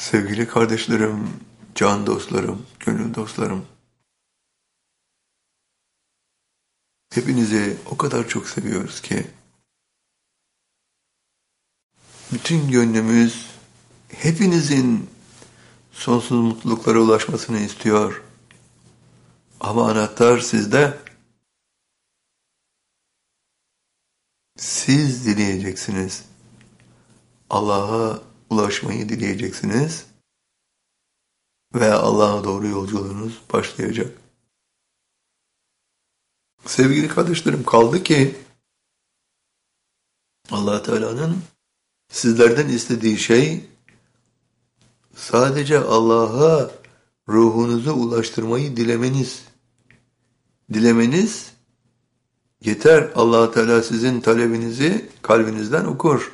Sevgili kardeşlerim, can dostlarım, gönül dostlarım, hepinizi o kadar çok seviyoruz ki, bütün gönlümüz hepinizin sonsuz mutluluklara ulaşmasını istiyor. Ama anahtar sizde. Siz dileyeceksiniz. Allah'a ulaşmayı dileyeceksiniz ve Allah'a doğru yolculuğunuz başlayacak. Sevgili kardeşlerim, kaldı ki Allah Teala'nın sizlerden istediği şey sadece Allah'a ruhunuzu ulaştırmayı dilemeniz. Dilemeniz yeter. Allah Teala sizin talebinizi kalbinizden okur.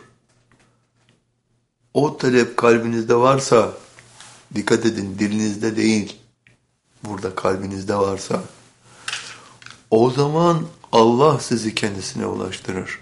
O talep kalbinizde varsa, dikkat edin, dilinizde değil, burada kalbinizde varsa, o zaman Allah sizi kendisine ulaştırır.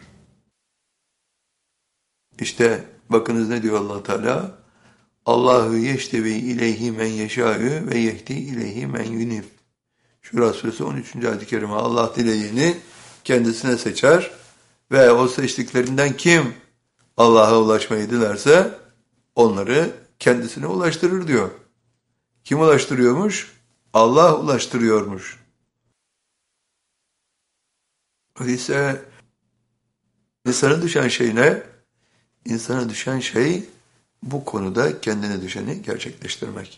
İşte bakınız ne diyor Allah Teala? Allahu yeştevi ileyhi men yeşâ'ü ve yehdi ileyhi men yunib. Şura suresi 13. ayet-i kerime. Allah dilediğini kendisine seçer ve o seçtiklerinden kim Allah'a ulaşmayı dilerse onları kendisine ulaştırır diyor. Kim ulaştırıyormuş? Allah ulaştırıyormuş. Öyleyse insana düşen şey ne? İnsana düşen şey bu konuda kendine düşeni gerçekleştirmek.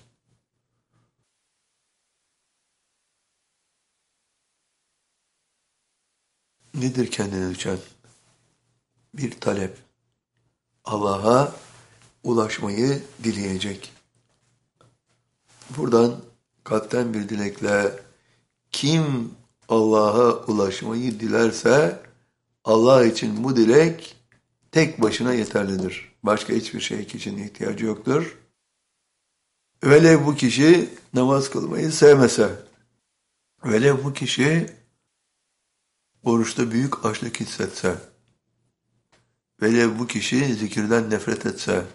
Nedir kendine düşen? Bir talep. Allah'a ulaşmayı dileyecek. Buradan kalpten bir dilekle kim Allah'a ulaşmayı dilerse Allah için bu dilek tek başına yeterlidir. Başka hiçbir şey için ihtiyacı yoktur. Velev bu kişi namaz kılmayı sevmese, velev bu kişi oruçta büyük açlık hissetse, velev bu kişi zikirden nefret etse,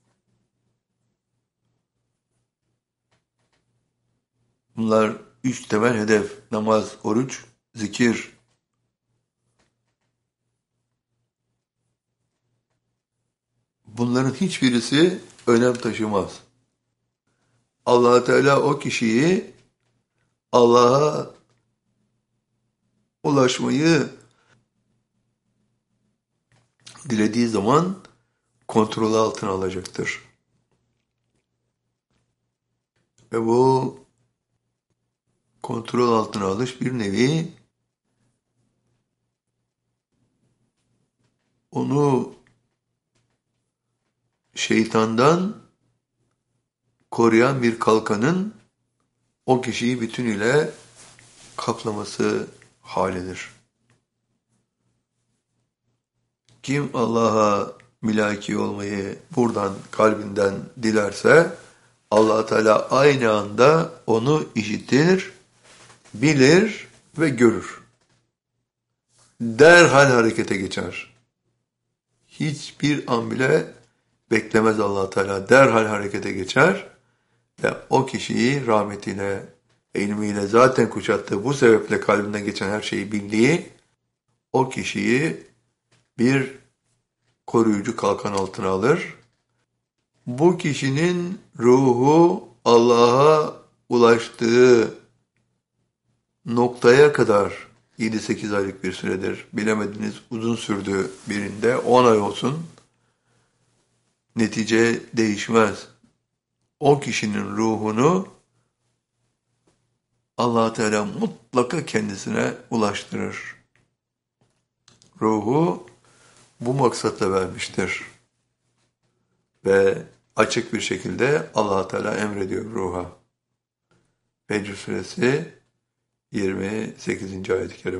bunlar üç temel hedef: namaz, oruç, zikir. Bunların hiçbirisi önem taşımaz. Allah Teala o kişiyi Allah'a ulaşmayı dilediği zaman kontrol altına alacaktır. Ve bu kontrol altına alış bir nevi onu şeytandan koruyan bir kalkanın o kişiyi bütünüyle kaplaması halidir. Kim Allah'a mülaki olmayı buradan kalbinden dilerse Allah Teala aynı anda onu işitir, bilir ve görür. Derhal harekete geçer. Hiçbir an bile beklemez Allah Teala. Derhal harekete geçer ve o kişiyi rahmetiyle, ilmiyle zaten kuşattığı, bu sebeple kalbinden geçen her şeyi bildiği o kişiyi bir koruyucu kalkan altına alır. Bu kişinin ruhu Allah'a ulaştığı noktaya kadar 7-8 aylık bir süredir. Bilemediniz, uzun sürdü birinde 10 ay olsun. Netice değişmez. O kişinin ruhunu Allah Teala mutlaka kendisine ulaştırır. Ruhu bu maksatla vermiştir. Ve açık bir şekilde Allah Teala emrediyor ruha. Fecr suresi 28. ayet-i kerime.